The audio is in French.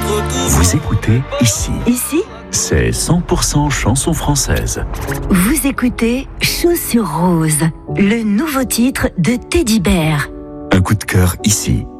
Vous écoutez Ici. Ici, C'est 100% chanson française. vous écoutez Chaussures Roses, le nouveau titre de Teddy Bear. Un coup de cœur ici.